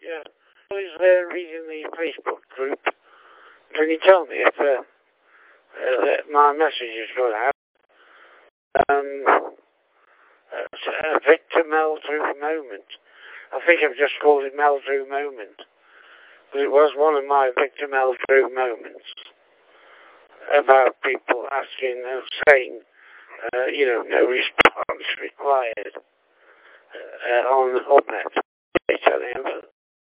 yeah. I was reading the Facebook group. Can you tell me if my message has got out? Victor Meldrew moment. I think I've just called it Meldrew moment. But it was one of my Victor Meldrew moments about people asking and saying, no response required on the hubnet.